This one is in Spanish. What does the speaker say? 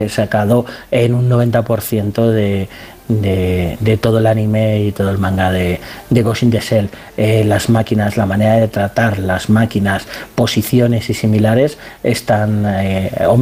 sacado en un 90% de todo el anime y todo el manga de Ghost in the Shell. Las máquinas, la manera de tratar las máquinas, posiciones y similares están